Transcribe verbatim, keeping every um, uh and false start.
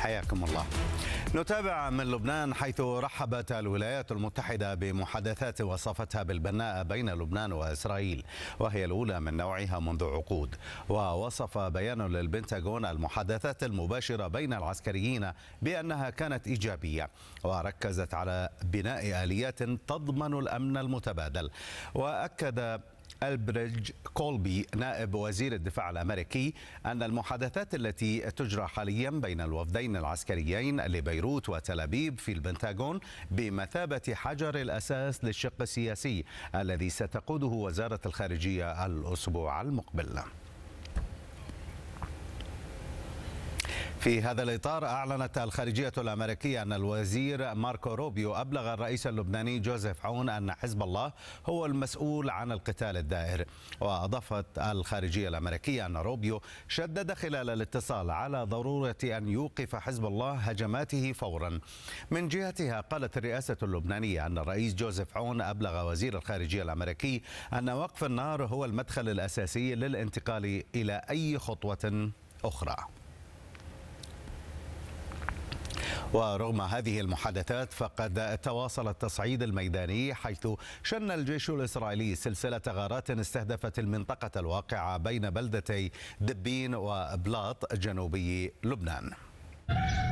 حياكم الله. نتابع من لبنان، حيث رحبت الولايات المتحدة بمحادثات وصفتها بالبناءة بين لبنان وإسرائيل، وهي الأولى من نوعها منذ عقود. ووصف بيان للبنتاغون المحادثات المباشرة بين العسكريين بأنها كانت إيجابية، وركزت على بناء آليات تضمن الأمن المتبادل. وأكد ألبريدج كولبي نائب وزير الدفاع الأمريكي أن المحادثات التي تجرى حاليا بين الوفدين العسكريين لبيروت وتل أبيب في البنتاغون بمثابة حجر الأساس للشق السياسي الذي ستقوده وزارة الخارجية الأسبوع المقبل. في هذا الإطار، أعلنت الخارجية الأمريكية أن الوزير ماركو روبيو أبلغ الرئيس اللبناني جوزيف عون أن حزب الله هو المسؤول عن القتال الدائر. وأضافت الخارجية الأمريكية أن روبيو شدد خلال الاتصال على ضرورة أن يوقف حزب الله هجماته فورا. من جهتها، قالت الرئاسة اللبنانية أن الرئيس جوزيف عون أبلغ وزير الخارجية الأمريكي أن وقف النار هو المدخل الأساسي للانتقال إلى أي خطوة أخرى. ورغم هذه المحادثات، فقد تواصل التصعيد الميداني، حيث شن الجيش الإسرائيلي سلسلة غارات استهدفت المنطقة الواقعة بين بلدتي دبين وبلاط جنوبي لبنان.